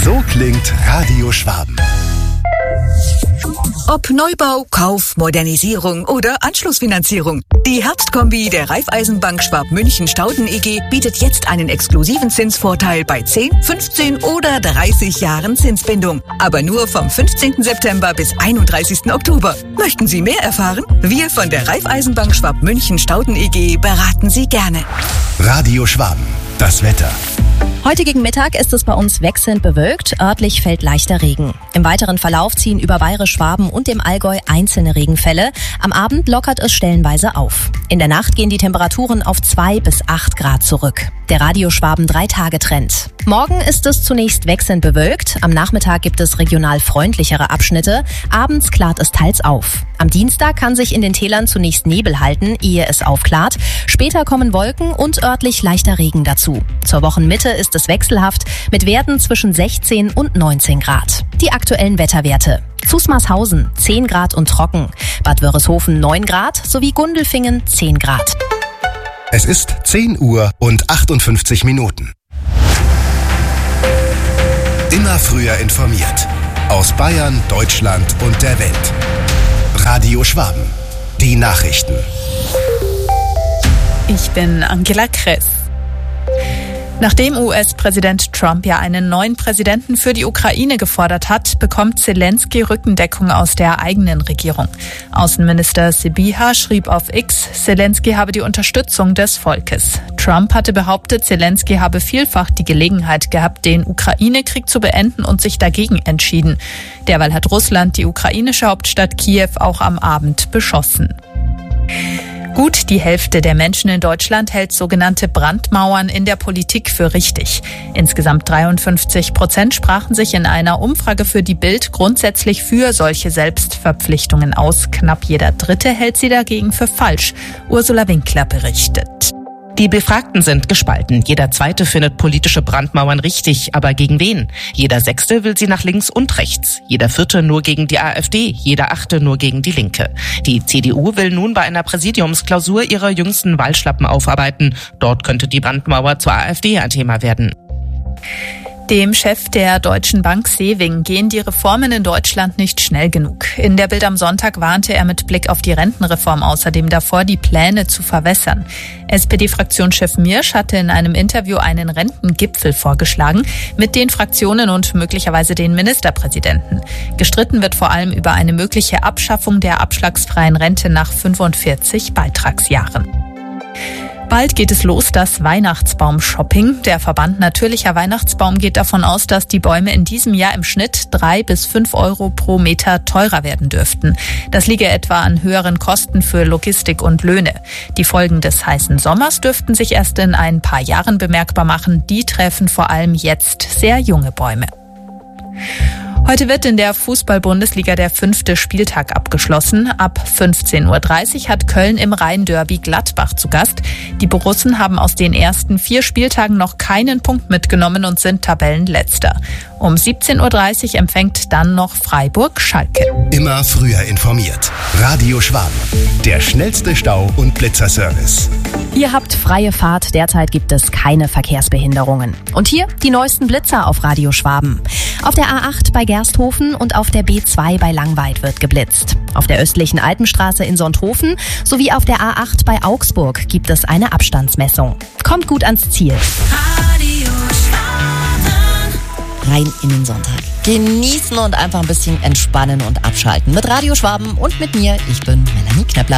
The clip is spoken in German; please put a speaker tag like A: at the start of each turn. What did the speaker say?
A: So klingt Radio Schwaben.
B: Ob Neubau, Kauf, Modernisierung oder Anschlussfinanzierung. Die Herbstkombi der Raiffeisenbank Schwab-München-Stauden EG bietet jetzt einen exklusiven Zinsvorteil bei 10, 15 oder 30 Jahren Zinsbindung. Aber nur vom 15. September bis 31. Oktober. Möchten Sie mehr erfahren? Wir von der Raiffeisenbank Schwab-München-Stauden EG beraten Sie gerne.
A: Radio Schwaben. Das Wetter.
C: Heute gegen Mittag ist es bei uns wechselnd bewölkt, örtlich fällt leichter Regen. Im weiteren Verlauf ziehen über Bayerisch-Schwaben und dem Allgäu einzelne Regenfälle. Am Abend lockert es stellenweise auf. In der Nacht gehen die Temperaturen auf 2 bis 8 Grad zurück. Der Radio Schwaben 3-Tage-Trend. Morgen ist es zunächst wechselnd bewölkt. Am Nachmittag gibt es regional freundlichere Abschnitte. Abends klart es teils auf. Am Dienstag kann sich in den Tälern zunächst Nebel halten, ehe es aufklart. Später kommen Wolken und örtlich leichter Regen dazu. Zur Wochenmitte ist es wechselhaft mit Werten zwischen 16 und 19 Grad. Die aktuellen Wetterwerte. Zusmarshausen 10 Grad und trocken. Bad Wörishofen 9 Grad sowie Gundelfingen 10 Grad.
A: Es ist 10 Uhr und 58 Minuten. Immer früher informiert. Aus Bayern, Deutschland und der Welt. Radio Schwaben. Die Nachrichten.
D: Ich bin Angela Kress. Nachdem US-Präsident Trump ja einen neuen Präsidenten für die Ukraine gefordert hat, bekommt Zelensky Rückendeckung aus der eigenen Regierung. Außenminister Sybiha schrieb auf X, Zelensky habe die Unterstützung des Volkes. Trump hatte behauptet, Zelensky habe vielfach die Gelegenheit gehabt, den Ukraine-Krieg zu beenden und sich dagegen entschieden. Derweil hat Russland die ukrainische Hauptstadt Kiew auch am Abend beschossen. Gut die Hälfte der Menschen in Deutschland hält sogenannte Brandmauern in der Politik für richtig. Insgesamt 53% sprachen sich in einer Umfrage für die Bild grundsätzlich für solche Selbstverpflichtungen aus. Knapp jeder Dritte hält sie dagegen für falsch. Ursula Winkler berichtet.
E: Die Befragten sind gespalten. Jeder Zweite findet politische Brandmauern richtig, aber gegen wen? Jeder Sechste will sie nach links und rechts. Jeder Vierte nur gegen die AfD, jeder Achte nur gegen die Linke. Die CDU will nun bei einer Präsidiumsklausur ihre jüngsten Wahlschlappen aufarbeiten. Dort könnte die Brandmauer zur AfD ein Thema werden.
D: Dem Chef der Deutschen Bank Sewing gehen die Reformen in Deutschland nicht schnell genug. In der Bild am Sonntag warnte er mit Blick auf die Rentenreform außerdem davor, die Pläne zu verwässern. SPD-Fraktionschef Mirsch hatte in einem Interview einen Rentengipfel vorgeschlagen mit den Fraktionen und möglicherweise den Ministerpräsidenten. Gestritten wird vor allem über eine mögliche Abschaffung der abschlagsfreien Rente nach 45 Beitragsjahren. Bald geht es los, das Weihnachtsbaum-Shopping. Der Verband Natürlicher Weihnachtsbaum geht davon aus, dass die Bäume in diesem Jahr im Schnitt 3 bis 5 Euro pro Meter teurer werden dürften. Das liege etwa an höheren Kosten für Logistik und Löhne. Die Folgen des heißen Sommers dürften sich erst in ein paar Jahren bemerkbar machen. Die treffen vor allem jetzt sehr junge Bäume. Heute wird in der Fußball-Bundesliga der 5. Spieltag abgeschlossen. Ab 15:30 Uhr hat Köln im Rhein-Derby Gladbach zu Gast. Die Borussen haben aus den ersten 4 Spieltagen noch keinen Punkt mitgenommen und sind Tabellenletzter. Um 17:30 Uhr empfängt dann noch Freiburg Schalke.
A: Immer früher informiert. Radio Schwaben. Der schnellste Stau- und Blitzerservice.
C: Ihr habt freie Fahrt, derzeit gibt es keine Verkehrsbehinderungen. Und hier die neuesten Blitzer auf Radio Schwaben. Auf der A8 bei Gersthofen und auf der B2 bei Langweid wird geblitzt. Auf der östlichen Alpenstraße in Sonthofen sowie auf der A8 bei Augsburg gibt es eine Abstandsmessung. Kommt gut ans Ziel.
F: Radio Schwaben. Rein in den Sonntag. Genießen und einfach ein bisschen entspannen und abschalten. Mit Radio Schwaben und mit mir, ich bin Melanie Knepler.